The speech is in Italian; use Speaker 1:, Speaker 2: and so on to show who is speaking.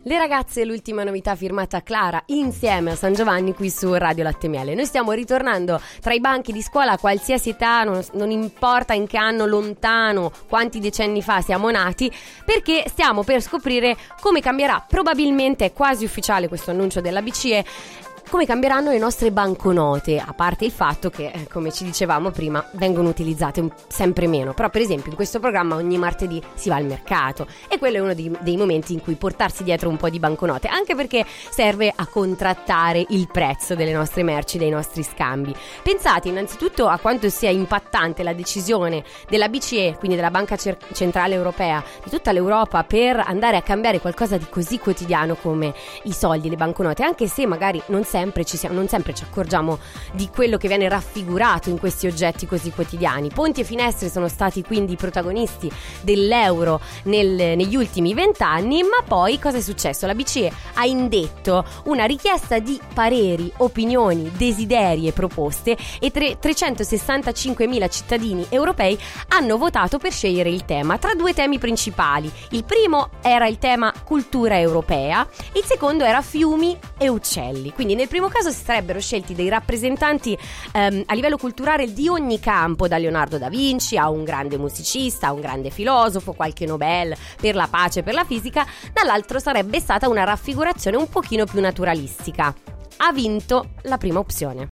Speaker 1: Le ragazze, l'ultima novità firmata Clara insieme a San Giovanni qui su Radio Latte Miele. Noi stiamo ritornando tra i banchi di scuola a qualsiasi età, non importa in che anno lontano, quanti decenni fa siamo nati, perché stiamo per scoprire come cambierà, probabilmente è quasi ufficiale questo annuncio della BCE, come cambieranno le nostre banconote, a parte il fatto che, come ci dicevamo prima, vengono utilizzate sempre meno. Però per esempio in questo programma ogni martedì si va al mercato e quello è uno dei momenti in cui portarsi dietro un po' di banconote, anche perché serve a contrattare il prezzo delle nostre merci, dei nostri scambi. Pensate innanzitutto a quanto sia impattante la decisione della BCE, quindi della Banca Centrale Europea, di tutta l'Europa, per andare a cambiare qualcosa di così quotidiano come i soldi, le banconote, anche se magari non sempre ci accorgiamo di quello che viene raffigurato in questi oggetti così quotidiani. Ponti e finestre sono stati quindi i protagonisti dell'euro negli ultimi 20 anni, ma poi cosa è successo? La BCE ha indetto una richiesta di pareri, opinioni, desideri e proposte e 365.000 cittadini europei hanno votato per scegliere il tema tra due temi principali. Il primo era il tema cultura europea, il secondo era fiumi e uccelli. Quindi nel primo caso si sarebbero scelti dei rappresentanti a livello culturale di ogni campo, da Leonardo da Vinci a un grande musicista, a un grande filosofo, qualche Nobel per la pace e per la fisica. Dall'altro sarebbe stata una raffigurazione un pochino più naturalistica. Ha vinto la prima opzione.